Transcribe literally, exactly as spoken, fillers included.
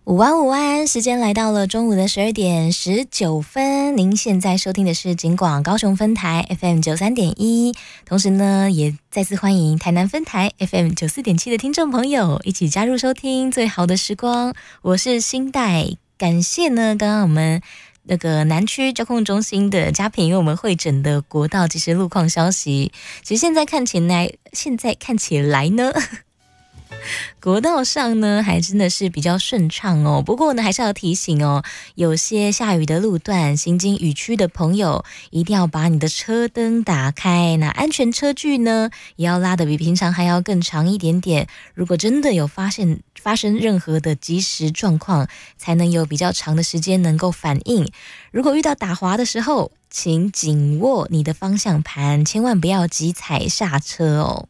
午安午安，时间来到了中午的十二点十九分。您现在收听的是警广高雄分台 F M 九三点一，同时呢，也再次欢迎台南分台 F M 九四点七的听众朋友一起加入收听最好的时光。我是新代，感谢呢，刚刚我们那个南区交控中心的嘉平为我们会诊的国道即时路况消息。其实现在看起来，现在看起来呢。国道上呢还真的是比较顺畅哦，不过呢还是要提醒哦，有些下雨的路段，行经雨区的朋友一定要把你的车灯打开，那安全车距呢也要拉得比平常还要更长一点点，如果真的有发现发生任何的即时状况，才能有比较长的时间能够反应。如果遇到打滑的时候，请紧握你的方向盘，千万不要急踩刹车哦。